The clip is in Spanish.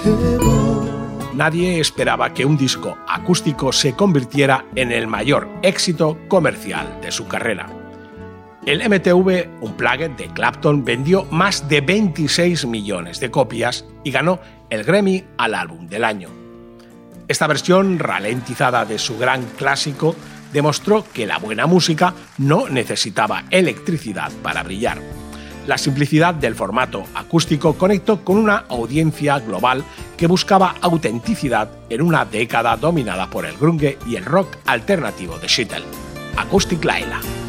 Nadie esperaba que un disco acústico se convirtiera en el mayor éxito comercial de su carrera. El MTV Unplugged de Clapton vendió más de 26 millones de copias y ganó el Grammy al álbum del año. Esta versión ralentizada de su gran clásico demostró que la buena música no necesitaba electricidad para brillar. La simplicidad del formato acústico conectó con una audiencia global que buscaba autenticidad en una década dominada por el grunge y el rock alternativo de Seattle. Acoustic Layla.